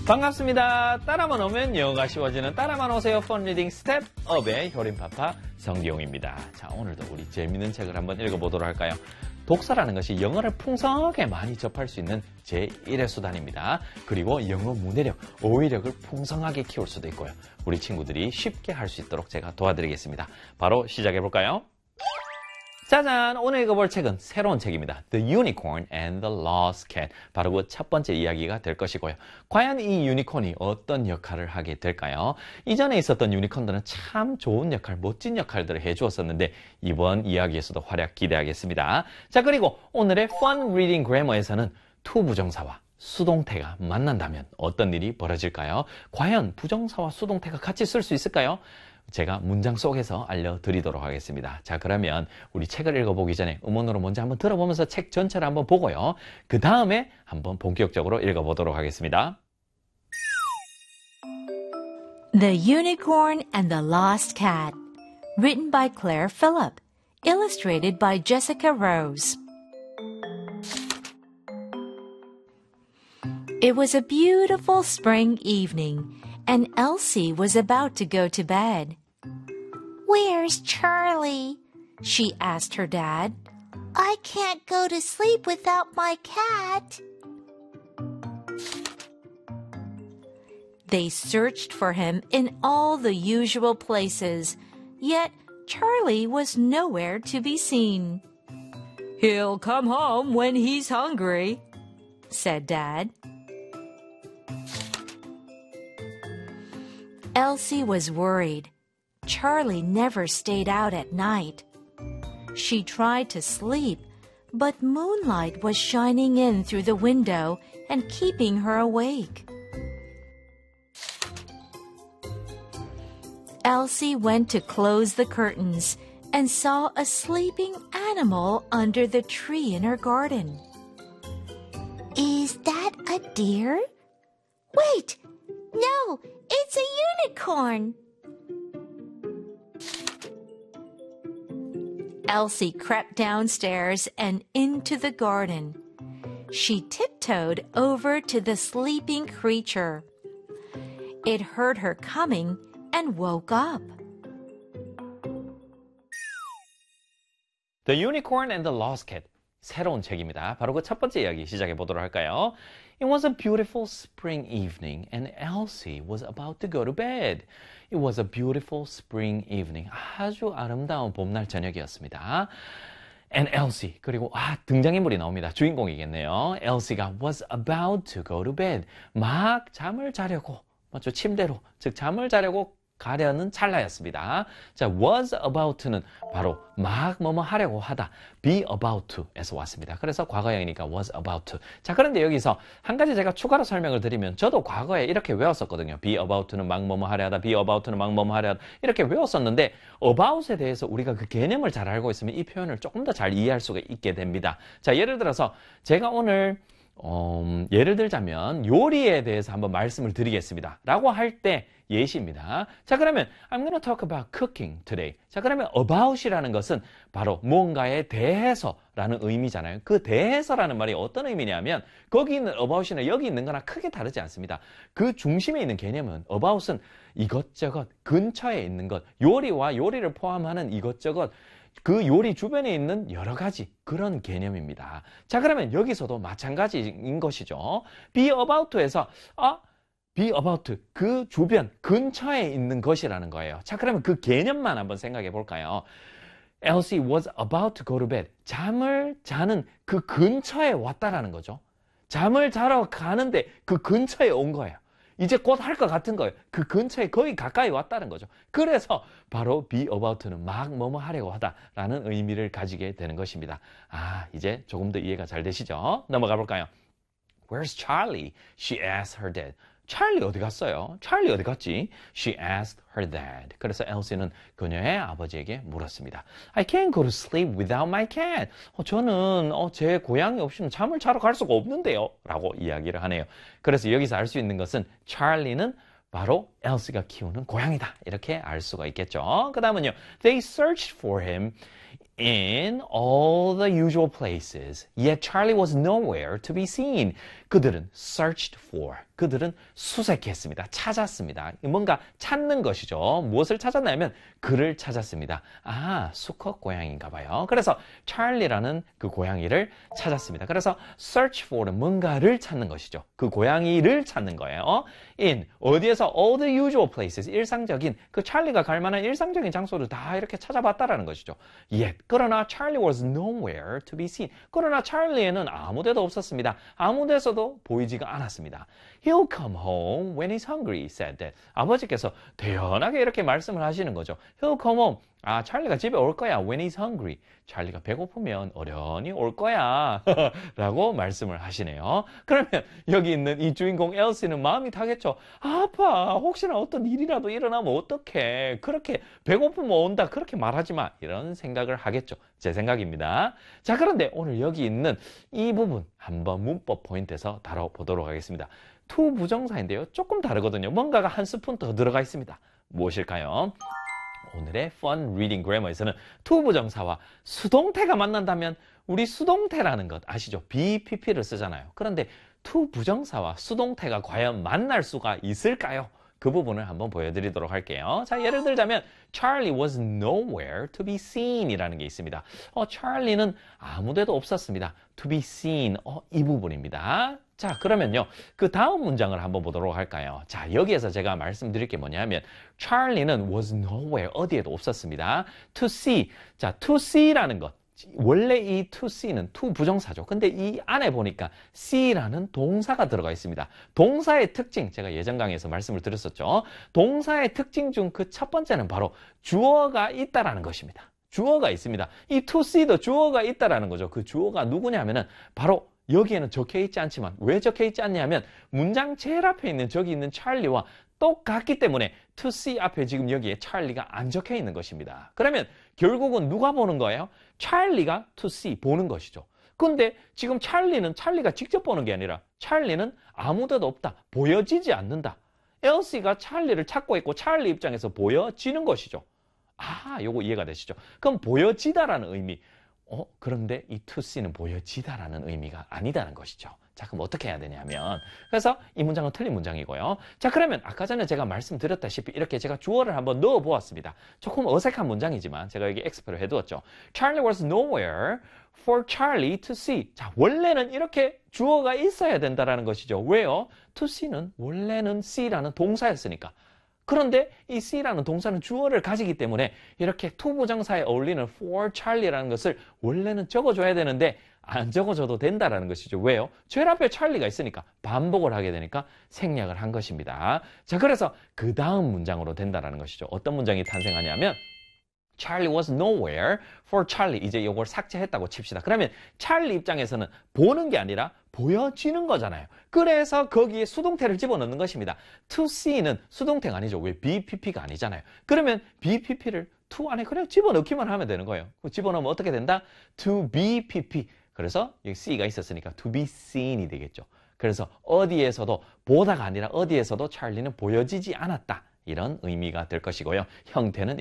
반갑습니다. 따라만 오면 영어가 쉬워지는 따라만 오세요. 펀 리딩 스텝업의 효림파파 성기용입니다. 자, 오늘도 우리 재밌는 책을 한번 읽어보도록 할까요? 독서라는 것이 영어를 풍성하게 많이 접할 수 있는 제1의 수단입니다. 그리고 영어 문해력, 어휘력을 풍성하게 키울 수도 있고요. 우리 친구들이 쉽게 할 수 있도록 제가 도와드리겠습니다. 바로 시작해볼까요? 짜잔! 오늘 읽어볼 책은 새로운 책입니다. The Unicorn and the Lost Cat. 바로 그 첫 번째 이야기가 될 것이고요. 과연 이 유니콘이 어떤 역할을 하게 될까요? 이전에 있었던 유니콘들은 참 좋은 역할, 멋진 역할들을 해주었었는데 이번 이야기에서도 활약 기대하겠습니다. 자, 그리고 오늘의 Fun Reading Grammar에서는 to 부정사와 수동태가 만난다면 어떤 일이 벌어질까요? 과연 부정사와 수동태가 같이 쓸 수 있을까요? 제가 문장 속에서 알려드리도록 하겠습니다. 자, 그러면 우리 책을 읽어보기 전에 음원으로 먼저 한번 들어보면서 책 전체를 한번 보고요. 그 다음에 한번 본격적으로 읽어보도록 하겠습니다. The Unicorn and the Lost Cat. Written by Claire Phillip. Illustrated by Jessica Rose. It was a beautiful spring evening, and Elsie was about to go to bed. Where's Charlie? She asked her dad. I can't go to sleep without my cat. They searched for him in all the usual places, yet Charlie was nowhere to be seen. He'll come home when he's hungry, said Dad. Elsie was worried. Charlie never stayed out at night. She tried to sleep, but moonlight was shining in through the window and keeping her awake. Elsie went to close the curtains and saw a sleeping animal under the tree in her garden. Is that a deer? Wait! No, it's a unicorn! Elsie crept downstairs and into the garden. She tiptoed over to the sleeping creature. It heard her coming and woke up. The Unicorn and the Lost Cat. 새로운 책입니다. 바로 그 첫 번째 이야기 시작해 보도록 할까요? It was a beautiful spring evening and Elsie was about to go to bed. It was a beautiful spring evening. 아주 아름다운 봄날 저녁이었습니다. And Elsie, 그리고 등장인물이 나옵니다. 주인공이겠네요. Elsie가 was about to go to bed. 막 잠을 자려고, 맞죠? 침대로, 즉 잠을 자려고 가려는 찰나였습니다. 자, was about to는 바로 막 뭐뭐 하려고 하다. be about to에서 왔습니다. 그래서 과거형이니까 was about to. 자, 그런데 여기서 한 가지 제가 추가로 설명을 드리면 저도 과거에 이렇게 외웠었거든요. be about to는 막 뭐뭐 하려 하다. be about to는 막 뭐뭐 하려 하다. 이렇게 외웠었는데 about에 대해서 우리가 그 개념을 잘 알고 있으면 이 표현을 조금 더 잘 이해할 수가 있게 됩니다. 자, 예를 들어서 제가 오늘 예를 들자면 요리에 대해서 한번 말씀을 드리겠습니다. 라고 할 때 예시입니다. 자, 그러면 I'm gonna talk about cooking today. 자, 그러면 about이라는 것은 바로 뭔가에 대해서라는 의미잖아요. 그 대해서라는 말이 어떤 의미냐면 거기 있는 about이나 여기 있는 거나 크게 다르지 않습니다. 그 중심에 있는 개념은 about은 이것저것 근처에 있는 것, 요리와 요리를 포함하는 이것저것 그 요리 주변에 있는 여러 가지 그런 개념입니다. 자, 그러면 여기서도 마찬가지인 것이죠. be about to에서 be about 그 주변 근처에 있는 것이라는 거예요. 자, 그러면 그 개념만 한번 생각해 볼까요? Elsie was about to go to bed. 잠을 자는 그 근처에 왔다라는 거죠. 잠을 자러 가는데 그 근처에 온 거예요. 이제 곧 할 것 같은 거예요. 그 근처에 거의 가까이 왔다는 거죠. 그래서 바로 be about는 막 뭐뭐 하려고 하다라는 의미를 가지게 되는 것입니다. 이제 조금 더 이해가 잘 되시죠? 넘어가 볼까요? Where's Charlie? She asked her dad. 찰리 어디 갔어요? 찰리 어디 갔지? She asked her dad. 그래서 엘시는 그녀의 아버지에게 물었습니다. I can't go to sleep without my cat. 저는 제 고양이 없이는 잠을 자러 갈 수가 없는데요. 라고 이야기를 하네요. 그래서 여기서 알 수 있는 것은 찰리는 바로 엘시가 키우는 고양이다. 이렇게 알 수가 있겠죠. 그 다음은요. They searched for him in all the usual places. Yet Charlie was nowhere to be seen. 그들은 searched for. 그들은 수색했습니다. 찾았습니다. 뭔가 찾는 것이죠. 무엇을 찾았냐면 그를 찾았습니다. 아, 수컷 고양이인가 봐요. 그래서 찰리라는 그 고양이를 찾았습니다. 그래서 search for는 뭔가를 찾는 것이죠. 그 고양이를 찾는 거예요. in 어디에서 all the usual places 일상적인 그 찰리가 갈 만한 일상적인 장소를 다 이렇게 찾아봤다라는 것이죠. Yet 그러나 Charlie was nowhere to be seen. 그러나 찰리에는 아무 데도 없었습니다. 아무 데서도 보이지가 않았습니다. He'll come home when he's hungry, said Dad. 아버지께서 대연하게 이렇게 말씀을 하시는 거죠. He'll come home. 아, 찰리가 집에 올 거야. When he's hungry. 찰리가 배고프면 어련히 올 거야. 라고 말씀을 하시네요. 그러면 여기 있는 이 주인공 엘시는 마음이 타겠죠. 아빠, 혹시나 어떤 일이라도 일어나면 어떡해. 그렇게 배고프면 온다. 그렇게 말하지 마. 이런 생각을 하겠죠. 제 생각입니다. 자, 그런데 오늘 여기 있는 이 부분 한번 문법 포인트에서 다뤄보도록 하겠습니다. to 부정사인데요. 조금 다르거든요. 뭔가가 한 스푼 더 들어가 있습니다. 무엇일까요? 오늘의 Fun Reading Grammar에서는 to 부정사와 수동태가 만난다면 우리 수동태라는 것 아시죠? BPP를 쓰잖아요. 그런데 to 부정사와 수동태가 과연 만날 수가 있을까요? 그 부분을 한번 보여드리도록 할게요. 자, 예를 들자면 Charlie was nowhere to be seen 이라는 게 있습니다. 찰리는 아무데도 없었습니다. to be seen, 이 부분입니다. 자, 그러면요. 그 다음 문장을 한번 보도록 할까요? 자, 여기에서 제가 말씀드릴 게 뭐냐면 Charlie는 was nowhere, 어디에도 없었습니다. to see, 자, to see라는 것. 원래 이 to see는 to 부정사죠. 근데 이 안에 보니까 see라는 동사가 들어가 있습니다. 동사의 특징, 제가 예전 강의에서 말씀을 드렸었죠. 동사의 특징 중 그 첫 번째는 바로 주어가 있다라는 것입니다. 주어가 있습니다. 이 to see도 주어가 있다라는 거죠. 그 주어가 누구냐면은 바로 여기에는 적혀 있지 않지만 왜 적혀 있지 않냐면 문장 제일 앞에 있는 저기 있는 찰리와 똑같기 때문에 to see 앞에 지금 여기에 찰리가 안 적혀 있는 것입니다. 그러면 결국은 누가 보는 거예요? 찰리가 to see 보는 것이죠. 근데 지금 찰리가 직접 보는 게 아니라 찰리는 아무 데도 없다. 보여지지 않는다. 엘시가 찰리를 찾고 있고 찰리 입장에서 보여지는 것이죠. 아, 요거 이해가 되시죠? 그럼 보여지다라는 의미. 그런데 이 to see는 보여지다라는 의미가 아니다는 것이죠. 자, 그럼 어떻게 해야 되냐면 그래서 이 문장은 틀린 문장이고요. 자, 그러면 아까 전에 제가 말씀드렸다시피 이렇게 제가 주어를 한번 넣어 보았습니다. 조금 어색한 문장이지만 제가 여기 엑스표를 해두었죠. Charlie was nowhere for Charlie to see. 자, 원래는 이렇게 주어가 있어야 된다라는 것이죠. 왜요? to see는 원래는 see라는 동사였으니까. 그런데 이 see라는 동사는 주어를 가지기 때문에 이렇게 to 부정사에 어울리는 for Charlie라는 것을 원래는 적어줘야 되는데 안 적어줘도 된다라는 것이죠. 왜요? 제일 앞에 찰리가 있으니까 반복을 하게 되니까 생략을 한 것입니다. 자, 그래서 그 다음 문장으로 된다라는 것이죠. 어떤 문장이 탄생하냐면 Charlie was nowhere for Charlie. 이제 이걸 삭제했다고 칩시다. 그러면 찰리 입장에서는 보는 게 아니라 보여지는 거잖아요. 그래서 거기에 수동태를 집어넣는 것입니다. to see는 수동태가 아니죠. 왜? BPP가 아니잖아요. 그러면 BPP를 to 안에 그냥 집어넣기만 하면 되는 거예요. 집어넣으면 어떻게 된다? to BPP. 그래서 여기 C가 있었으니까 to be seen이 되겠죠. 그래서 어디에서도 보다가 아니라 어디에서도 찰리는 보여지지 않았다. 이런 의미가 될 것이고요. 형태는